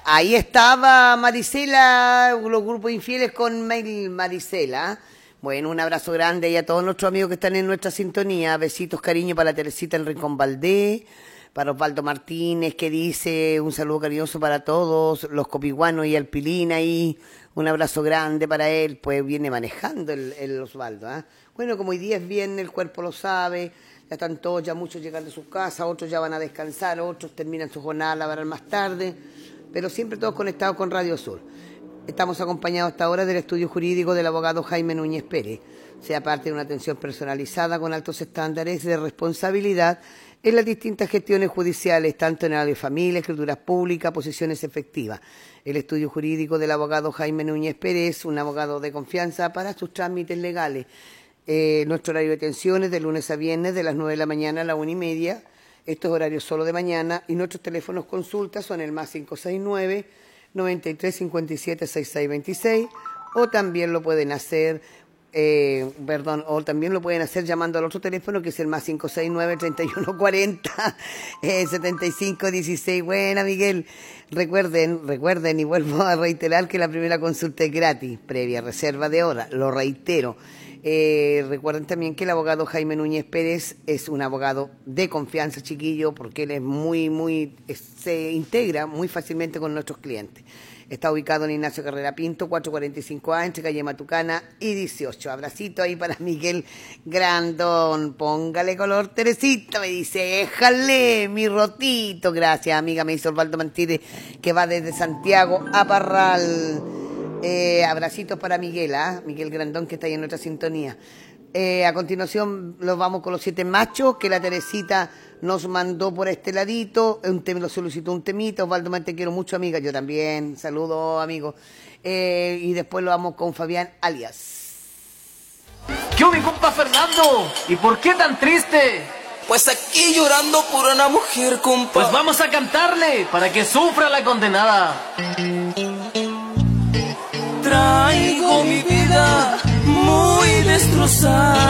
Ahí estaba Marisela, los grupos infieles con Mail Marisela. Bueno, un abrazo grande y a todos nuestros amigos que están en nuestra sintonía. Besitos, cariño para la Teresita en Rincón Valdés, para Osvaldo Martínez, que dice un saludo cariñoso para todos, los copiguanos y Alpilina, y un abrazo grande para él, pues viene manejando el Osvaldo. Bueno, como hoy día es viernes, el cuerpo lo sabe, ya están todos, ya muchos llegan de sus casas, otros ya van a descansar, otros terminan su jornada laboral más tarde, pero siempre todos conectados con Radio Sur. Estamos acompañados hasta ahora del estudio jurídico del abogado Jaime Núñez Pérez. Sea parte de una atención personalizada con altos estándares de responsabilidad en las distintas gestiones judiciales, tanto en el área de familia, escrituras públicas, posiciones efectivas. El estudio jurídico del abogado Jaime Núñez Pérez, un abogado de confianza para sus trámites legales. Nuestro horario de atención es de lunes a viernes, de las 9 de la mañana a la 1:30. Estos horarios solo de mañana. Y nuestros teléfonos consultas son el más 569-9357-6626. O también lo pueden hacer... o también lo pueden hacer llamando al otro teléfono que es el más 569-3140-7516. Buena, Miguel. Recuerden y vuelvo a reiterar que la primera consulta es gratis, previa reserva de hora, lo reitero. Recuerden también que el abogado Jaime Núñez Pérez es un abogado de confianza, chiquillo, porque él es se integra muy fácilmente con nuestros clientes. Está ubicado en Ignacio Carrera Pinto, 445A, entre calle Matucana y 18. Abracito ahí para Miguel Grandón. Póngale color, Teresita, me dice, déjale mi rotito. Gracias, amiga, me dice Osvaldo Martínez, que va desde Santiago a Parral. Abracitos para Miguel, Miguel Grandón, que está ahí en nuestra sintonía. A continuación los vamos con los 7 machos que la Teresita nos mandó por este ladito. Lo solicitó un temita. Osvaldo, te quiero mucho, amiga. Yo también. Saludos, amigo. Y después lo vamos con Fabián Alias. ¿Qué mi compa Fernando? ¿Y por qué tan triste? Pues aquí llorando por una mujer, compa. Pues vamos a cantarle para que sufra la condenada. Traigo mi vida muy destrozada.